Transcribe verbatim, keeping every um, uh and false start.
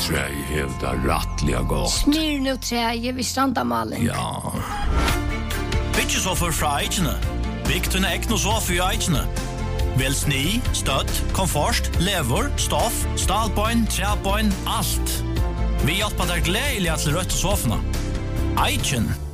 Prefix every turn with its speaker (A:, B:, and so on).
A: träj hävda rattliga gott.
B: Smyr nu träj vid strandamalen.
A: Ja.
C: Bytje så för frajtene. Bygg tunna ekno så för jajtene. Väl sni, stött, komfort, lever, stoff, stalpoin, träpoin, allt. Vi hjälper dig glädjligt till rött och sofna. Eichen